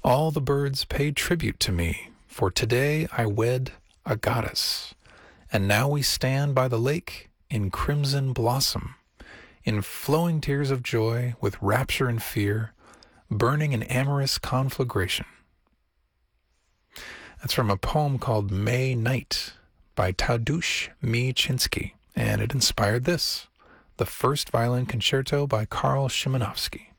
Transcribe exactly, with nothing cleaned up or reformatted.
All the birds pay tribute to me, for today I wed a goddess. And now we stand by the lake in crimson blossom, in flowing tears of joy, with rapture and fear, burning in amorous conflagration. That's from a poem called May Night by Tadeusz Mieczyński, and it inspired this, the First Violin Concerto by Karl Szymanowski.